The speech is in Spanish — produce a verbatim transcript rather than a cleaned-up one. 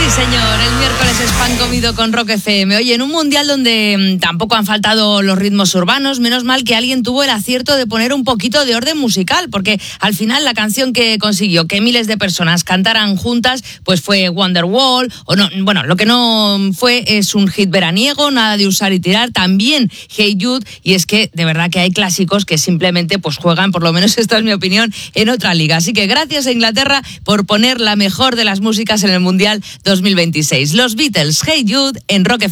Sí, señor, el miércoles es pan comido con Rock F M. Oye, en un mundial donde mmm, tampoco han faltado los ritmos urbanos, menos mal que alguien tuvo el acierto de poner un poquito de orden musical, porque al final la canción que consiguió que miles de personas cantaran juntas, pues fue Wonderwall, o no, bueno, lo que no fue es un hit veraniego, nada de usar y tirar, también Hey Jude, y es que de verdad que hay clásicos que simplemente pues juegan, por lo menos esta es mi opinión, en otra liga. Así que gracias a Inglaterra por poner la mejor de las músicas en el Mundial dos mil veintiséis. Los Beatles, Hey Jude, en Rock F M.